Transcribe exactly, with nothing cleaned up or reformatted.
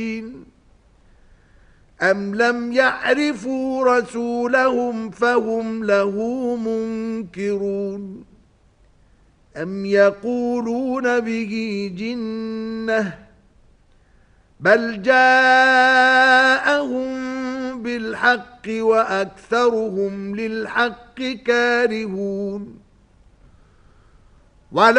أَمْ لَمْ يَعْرِفُوا رَسُولَهُمْ فَهُمْ لَهُ مُنْكِرُونَ أَمْ يَقُولُونَ بِهِ جِنَّةٌ بَلْ جَاءَهُم بِالْحَقِّ وَأَكْثَرُهُمْ لِلْحَقِّ كَارِهُونَ